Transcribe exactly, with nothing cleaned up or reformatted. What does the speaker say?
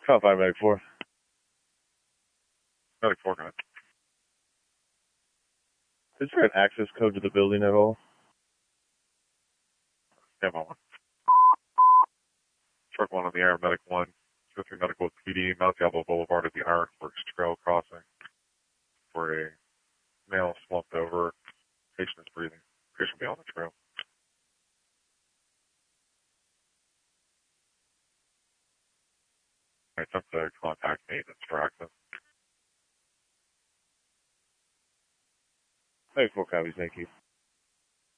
Call five medic four. Medic four, guys. Is there an access code to the building at all? Yeah, one. Truck one on the air, medic one. Go through medical P D, Mount Diablo Boulevard at the Ironworks Trail crossing for a male slumped over. Patient is breathing. Patient will be on the trail. I attempt to contact maintenance for access. Medic four copies, thank you.